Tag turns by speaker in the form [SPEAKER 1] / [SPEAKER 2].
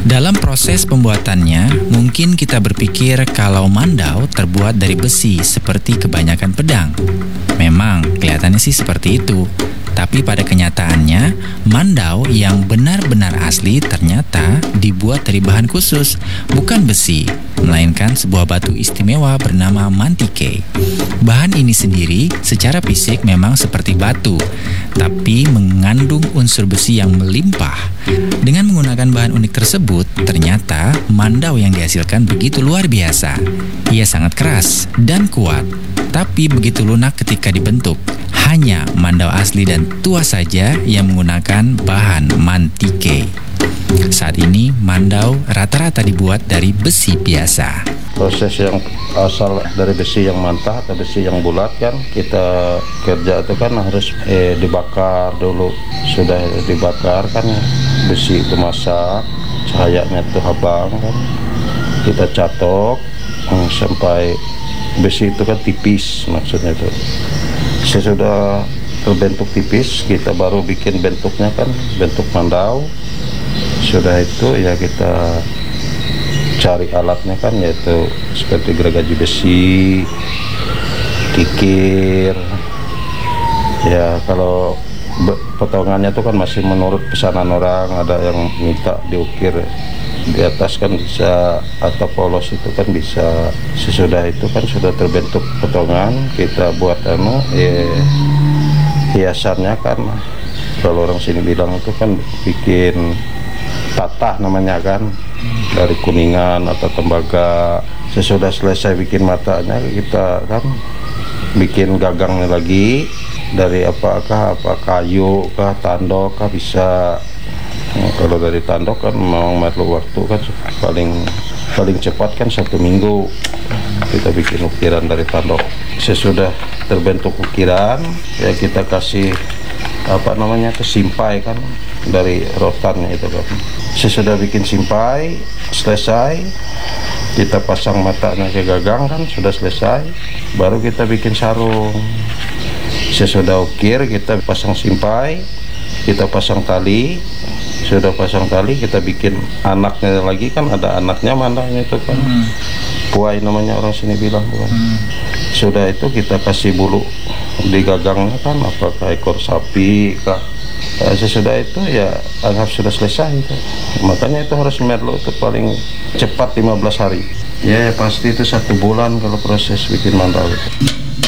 [SPEAKER 1] Dalam proses pembuatannya, mungkin kita berpikir kalau mandau terbuat dari besi seperti kebanyakan pedang. Memang, kelihatannya sih seperti itu. Tapi pada kenyataannya, mandau yang benar-benar asli ternyata dibuat dari bahan khusus, bukan besi, melainkan sebuah batu istimewa bernama mantike. Bahan ini sendiri secara fisik memang seperti batu, tapi mengandung unsur besi yang melimpah. Dengan menggunakan bahan unik tersebut, ternyata mandau yang dihasilkan begitu luar biasa. Ia sangat keras dan kuat, tapi begitu lunak ketika dibentuk. Hanya mandau asli dan tua saja yang menggunakan bahan mantike. Saat ini, mandau rata-rata dibuat dari besi biasa.
[SPEAKER 2] Proses yang asal dari besi yang mantah atau besi yang bulat kan kita kerja itu kan harus dibakar dulu. Sudah dibakar kan besi itu masak, cahayanya itu habang kan. Kita catok sampai besi itu kan tipis, maksudnya itu. Sesudah terbentuk tipis, kita baru bikin bentuknya kan, bentuk mandau. Sudah itu ya kita cari alatnya kan, yaitu seperti gergaji besi, kikir. Ya kalau potongannya itu kan masih menurut pesanan orang, ada yang minta diukir di atas kan bisa, atau polos itu kan bisa. Sesudah itu kan sudah terbentuk potongan, kita buat hiasannya kan, kalau orang sini bilang itu kan bikin tatah namanya kan, dari kuningan atau tembaga. Sesudah selesai bikin matanya, kita kan bikin gagangnya lagi dari apa kayu kah, tandok kah, bisa. Kalau dari tandok kan memang perlu waktu kan, paling cepat kan 1 minggu kita bikin ukiran dari tandok. Sesudah terbentuk ukiran ya kita kasih simpai kan dari rotannya itu kan. Sesudah bikin simpai selesai, kita pasang matanya ke gagang kan, sudah selesai, baru kita bikin sarung. Sesudah ukir kita pasang simpai, kita pasang tali. Sudah pasang tali, kita bikin anaknya lagi kan, ada anaknya mandaunya itu kan, puai namanya orang sini bilang kan. Sudah itu kita kasih bulu di gagangnya kan, apakah ekor sapi kah. Sesudah itu ya anggap sudah selesai itu. Makanya itu harus merlo itu paling cepat 15 hari. Ya pasti itu 1 bulan kalau proses bikin mandau itu.